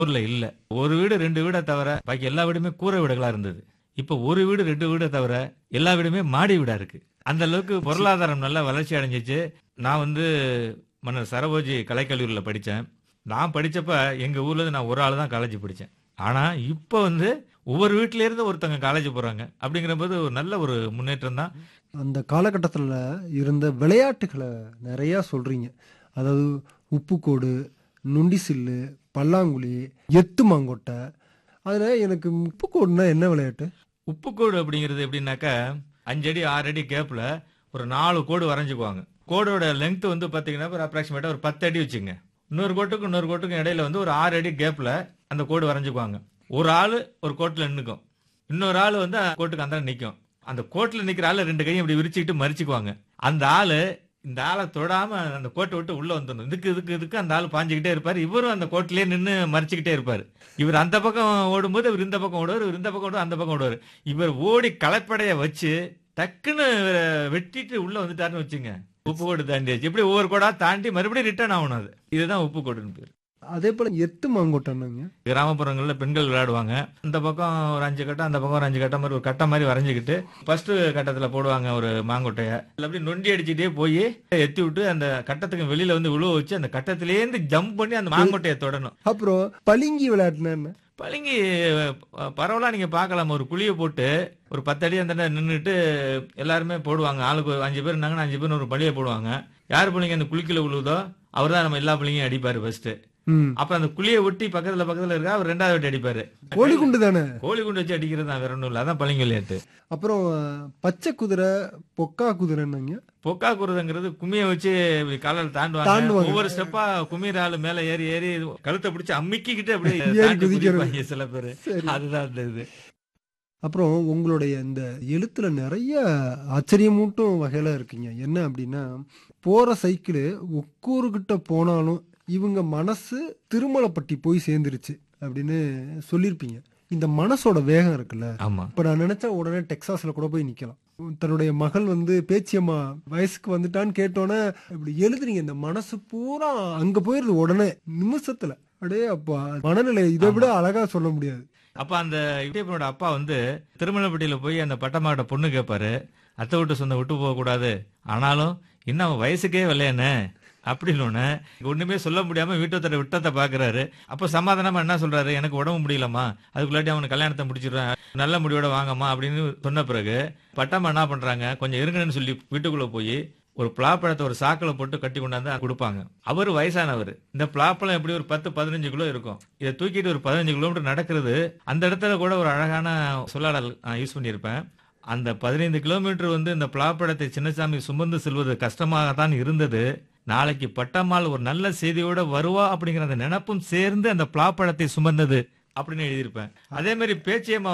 ஊர்ல இல்ல. ஒரு வீடு 2 வீட தவிர பாக்கி எல்லா வீடுமே கூரை வீடுகளா இருந்தது. இப்ப ஒரு வீடு 2 வீட தவிர எல்லா வீடுமே மாடி வீடா இருக்கு. அந்த அளவுக்கு பொருளாதாரம் நல்லா வளர்ச்சி அடைஞ்சிச்சு. நான் மன்னர் சரபோஜி கலைக்கல்லூரியில படிச்சேன். நான் படிச்சப்ப எங்க ஊர்ல இருந்து நான் ஒரு ஆள் தான் காலேஜ் படிச்சேன். ஆனா இப்ப ஒவ்வொரு வீட்ல இருந்து ஒருத்தங்க காலேஜ் போறாங்க. அப்படிங்கிறபோது ஒரு நல்ல ஒரு முன்னேற்றம் தான். அந்த காலகட்டத்துல இருந்த விளையாட்டுகள நெறையா சொல்றீங்க. அதாவது உப்புக்கோடு, நொண்டிசில்லு, பல்லாங்குழி, எத்து மாங்கொட்ட. அதுல எனக்கு உப்புக்கோடுனா என்ன விளையாட்டு? உப்புக்கோடு அப்படிங்கிறது எப்படின்னாக்கா 5 அடி 6 அடி கேப்ல ஒரு 4 கோடு வரைஞ்சுக்குவாங்க. கோடோட லெங்த் பாத்தீங்கன்னா ஒரு அப்ராக்சிமேட்டா ஒரு 10 அடி வச்சுங்க. இன்னொரு கோட்டுக்கும் இடையில ஒரு 6 அடி கேப்ல அந்த கோடு வரைஞ்சுக்குவாங்க. ஒரு ஆளு ஒரு கோட்டுல நின்னுக்கும். இன்னொரு ஆளு அந்த கோட்டுக்கு அந்த நிக்கும். அந்த கோட்டுல நிக்கிற ஆளு 2 கையும் இப்படி விரிச்சுக்கிட்டு மறிச்சுக்குவாங்க. அந்த ஆளு இந்த ஆளை தொடாம அந்த கோட்டை விட்டு உள்ள வந்துடணும். இதுக்கு அந்த ஆளு பாஞ்சுக்கிட்டே இருப்பாரு. இவரும் அந்த கோட்டிலேயே நின்னு மறிச்சுக்கிட்டே இருப்பாரு. இவர் அந்த பக்கம் ஓடும்போது இவர் இந்த பக்கம் ஓடுவார், இவர் இந்த பக்கம் ஓடுவார், அந்த பக்கம் ஓடுவார். இவர் ஓடி களைப்படைய வச்சு டக்குன்னு இவரை வெட்டிட்டு உள்ள வந்துட்டாருன்னு வச்சுங்க. உப்பு கோடு தாண்டியாச்சு. இப்படி ஒவ்வொரு கோடா தாண்டி மறுபடியும் ரிட்டர்ன் ஆகணும். அது இதுதான் உப்பு கோடுன்னு பேர். அதே போல எத்து மாங்கொட்டன்னாங்க. கிராமப்புறங்கள்ல பெண்கள் விளையாடுவாங்க. இந்த பக்கம் ஒரு 5 கட்டம், அந்த பக்கம் ஒரு 5 கட்டம் மாதிரி ஒரு கட்டம் மாதிரி வரைஞ்சுக்கிட்டு ஃபர்ஸ்ட் கட்டத்துல போடுவாங்க ஒரு மாங்கொட்டைய. அப்படி நொண்டி அடிச்சுட்டே போய் எத்தி விட்டு அந்த கட்டத்துக்கு வெளியில விழுவ வச்சு அந்த கட்டத்திலேருந்து ஜம்ப் பண்ணி அந்த மாங்கொட்டைய தொடணும். அப்புறம் பளிங்கி விளையாட்டுனா என்ன? பளிங்கி பரவலா நீங்க பார்க்கலாம். ஒரு குழியை போட்டு ஒரு 10 அடி அந்த நின்றுட்டு எல்லாருமே போடுவாங்க. ஆளுக்கு 5 பேர் இருந்தாங்கன்னா 5 பேர் ஒரு பழியை போடுவாங்க. யார் பளிங்க அந்த குழிக்குள்ள விழுதோ அவர் தான் நம்ம எல்லா பளிங்கையும் அடிப்பாரு ஃபர்ஸ்ட். அப்புறம் அந்த குழியை ஒட்டி பக்கத்துல இருக்கா அவர் 2வது வாட்டி அடிப்பாரு. கோழி குண்டு தானே? கோழி குண்டு வச்சு அடிக்கிறது தான், வேற ஒண்ணும் இல்ல. அதான் பளிங்கு விளையாட்டு. அப்புறம் பச்சை குதிரை, பொக்கா குதிரைன்னாங்க. பொக்கா குருதுங்கிறது கும்மியை வச்சு இப்படி காலால தாண்டுவாங்க. ஒவ்வொரு ஸ்டெப்பா கும்மிற ஆளு மேல ஏறி ஏறி கழுத்தை பிடிச்சு அம்மிக்கிட்டு அப்படியே தாண்டி குதிப்பாங்க சில பேரு. அதுதான் அந்த இது. அப்புறம் உங்களுடைய இந்த எழுத்துல நிறைய ஆச்சரியமூட்டும் வகையில இருக்குங்க. என்ன அப்படின்னா, போற சைக்கிள் ஒக்கூருகிட்ட போனாலும் இவங்க மனசு திருமலைப்பட்டி போய் சேர்ந்துருச்சு அப்படின்னு சொல்லியிருப்பீங்க. இந்த மனசோட வேகம் இருக்குல்ல, ஆமா. இப்ப நான் நினைச்சா உடனே டெக்சாஸ்ல கூட போய் நிக்கலாம். தன்னுடைய மகள் பேச்சியம்மா வயசுக்கு வந்துட்டான்னு கேட்டோன்னே இப்படி எழுதுறீங்க. இந்த மனசு பூரா அங்க போயிருது உடனே நிமிஷத்துல. அடே அப்பா, மனநிலை இதை விட அழகா சொல்ல முடியாது. அப்ப அந்த இடியப்பனோட அப்பா திருமலைப்பட்டியில போய் அந்த பட்டமாட்ட பொண்ணு கேட்பாரு. அத்தை விட்டு சொந்த விட்டு போக கூடாது, ஆனாலும் இன்னும் அவன் வயசுக்கே வரலையானே அப்படின்னு ஒண்ணுமே சொல்ல முடியாம வீட்டத்தோட விட்டத்தை பாக்குறாரு. அப்ப சமாதானமா என்ன சொல்றாரு, எனக்கு உடம்பு முடியலமா, அதுக்குள்ளாட்டி அவனுக்கு கல்யாணத்தை முடிச்சிடுறேன், நல்ல முடிவோட வாங்கம்மா அப்படின்னு சொன்ன பிறகு பட்டம்மா என்ன பண்றாங்க, கொஞ்சம் இருங்கன்னு சொல்லி வீட்டுக்குள்ள போய் ஒரு பலாப்பழத்தை ஒரு சாக்கில போட்டு கட்டி கொண்டாந்து கொடுப்பாங்க. அவரு வயசானவர். இந்த பலாப்பழம் எப்படி ஒரு 10-15 கிலோ இருக்கும். இதை தூக்கிட்டு ஒரு 15 கிலோமீட்டர் நடக்கிறது. அந்த இடத்துல கூட ஒரு அழகான சொல்லாடல் யூஸ் பண்ணியிருப்பேன். அந்த 15 கிலோமீட்டர் இந்த பலாப்பழத்தை சின்னசாமி சுமந்து செல்வது கஷ்டமாகத்தான் இருந்தது. நாளைக்கு பட்டம்மாள் ஒரு நல்ல செய்தியோட வருவா அப்படிங்கிற அந்த நினைப்பும் சேர்ந்து அந்த பலாப்பழத்தை சுமந்தது அப்படின்னு எழுதியிருப்பேன். அதே மாதிரி பேச்சியம்மா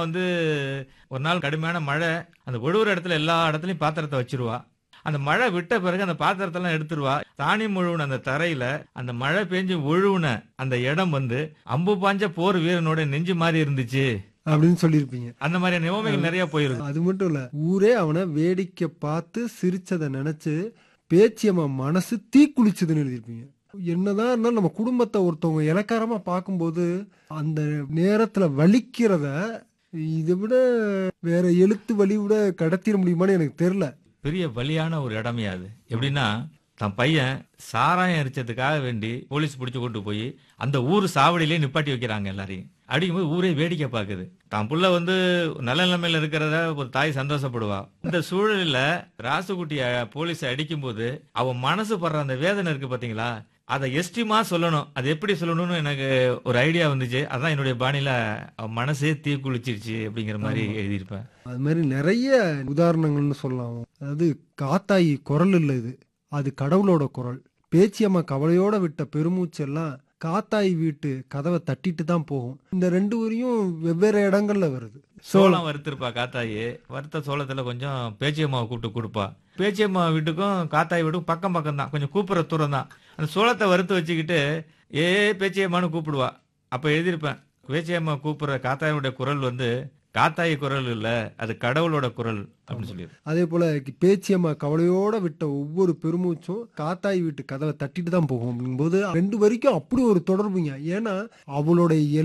ஒரு நாள் கடுமையான மழை, அந்த ஒழுவுற இடத்துல எல்லா இடத்துலயும் பாத்திரத்தை வச்சிருவா. அந்த மழை விட்ட பிறகு அந்த பாத்திரத்தெல்லாம் எடுத்துருவா. தானி முழுவன அந்த தரையில அந்த மழை பெஞ்சு ஒழுவுன அந்த இடம் அம்பு பாஞ்ச போர் வீரனோட நெஞ்சு மாதிரி இருந்துச்சு அப்படின்னு சொல்லியிருப்பீங்க. அந்த மாதிரி நிலைமைகள் நிறைய போயிருக்கு. அது மட்டும் இல்ல, ஊரே அவனை வேடிக்கை பார்த்து சிரிச்சதை நினைச்சு பேச்சியம்மா மனசு தீக்குளிச்சதுன்னு எழுதியிருப்பீங்க. என்னதான் இருந்தாலும் நம்ம குடும்பத்தை ஒருத்தவங்க இலக்காரமா பார்க்கும்போது அந்த நேரத்துல வலிக்கிறத இதை விட வேற எழுத்து வழி விட கடத்திட முடியுமான்னு எனக்கு தெரியல. பெரிய வலியான ஒரு இடமே அது. எப்படின்னா, தன் பையன் சாராயம் எரிச்சதுக்காக வேண்டி போலீஸ் பிடிச்சு கொண்டு போய் அந்த ஊர் சாவடியிலே நிப்பாட்டி வைக்கிறாங்க எல்லாரையும். அடிக்கும்போது ஊரே வேடிக்கை பார்க்குது. தான் புள்ள நல்ல நிலைமையில இருக்கிறத ஒரு தாய் சந்தோஷப்படுவா. இந்த சூழலில் ராசுகுட்டிய போலீஸ் அடிக்கும் போது அவன் மனசு படுற அந்த வேதனை இருக்கு பாத்தீங்களா, அதை எஸ்டிமா சொல்லணும். அது எப்படி சொல்லணும்னு எனக்கு ஒரு ஐடியா வந்துச்சு. அதான் என்னுடைய பாணியில அவன் மனசே தீ குளிச்சிருச்சு அப்படிங்கிற மாதிரி எழுதியிருப்பேன். அது மாதிரி நிறைய உதாரணங்கள்னு சொல்லலாம். அதாவது காத்தாயி குரல் இல்லை, இது அது கடவுளோட குரல். பேச்சியம்மா கவலையோட விட்ட பெருமூச்சு எல்லாம் காத்தாயி வீட்டு கதவை தட்டிட்டு தான் போகும். இந்த 2 ஊரையும் வெவ்வேறு இடங்கள்ல வருது. சோளம் வறுத்திருப்பா காத்தாயி. வறுத்த சோளத்துல கொஞ்சம் பேச்சியம்மாவை கூப்பிட்டு கொடுப்பா. பேச்சியம்மா வீட்டுக்கும் காத்தாயி வீட்டுக்கும் பக்கம் பக்கம் தான், கொஞ்சம் கூப்பிடுற தூரம் தான். அந்த சோளத்தை வறுத்து வச்சுக்கிட்டு பேச்சியம்மான்னு கூப்பிடுவா. அப்ப எழுதியிருப்பேன், பேச்சியம்மா கூப்பிடுற காத்தாயினுடைய குரல் காத்தாயி குரல் இல்ல, அது கடவுளோட குரல் அப்படின்னு சொல்லி. அதே போல பேச்சியம்மா கவலையோட விட்ட ஒவ்வொரு பெருமூச்சும் காத்தாய் வீட்டு கதவை தட்டிட்டு தான் போகும் அப்படிங்கும்போது 2 வரைக்கும் அப்படி ஒரு தொடர்புங்க. ஏன்னா அவளுடைய